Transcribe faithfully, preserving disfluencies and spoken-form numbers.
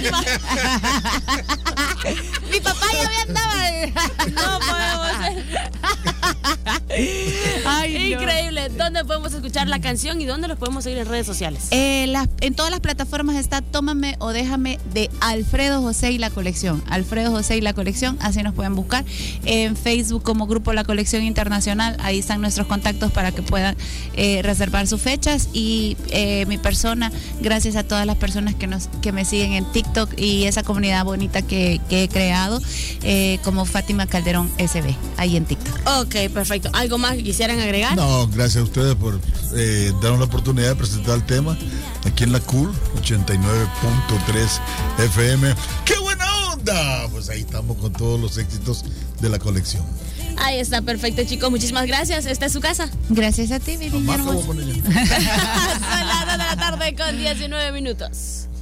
Fátima. Mi papá ya me andaba. No podemos ser. Ay, increíble. No. ¿Dónde podemos escuchar la canción y dónde los podemos seguir en redes sociales? Eh, las, en todas las plataformas está Tómame o Déjame de Alfredo José y la Colección. Alfredo José y la Colección, así nos pueden buscar. En Facebook como Grupo La Colección Internacional, ahí están nuestros contactos para que puedan eh, reservar sus fechas. Y eh, mi persona, gracias a todas las personas que, nos, que me siguen en TikTok y esa comunidad bonita que, que he creado, eh, como Fátima Calderón S B, ahí en TikTok. Ok, perfecto. ¿Algo más que quisieran agregar? No, gracias a ustedes por eh, darnos la oportunidad de presentar el tema aquí en la Cool ochenta y nueve punto tres F M. ¡Qué buena onda! Pues ahí estamos con todos los éxitos de la colección. Ahí está, perfecto, chicos. Muchísimas gracias. Esta es su casa. Gracias a ti, mi niña hermosa. Son las dos de la tarde con diecinueve minutos.